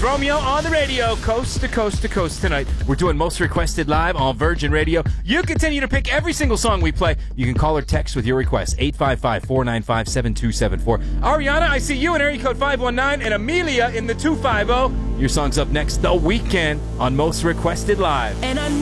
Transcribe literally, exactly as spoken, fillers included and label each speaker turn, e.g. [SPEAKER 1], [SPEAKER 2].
[SPEAKER 1] Romeo on the radio, coast to coast to coast tonight. We're doing Most Requested live on Virgin Radio. You continue to pick every single song we play. You can call or text with your request, eight five five, four nine five, seven two seven four. Ariana, I see you in area code five one nine, and Amelia in the two five zero. Your song's up next, The Weeknd on Most Requested Live.
[SPEAKER 2] And I know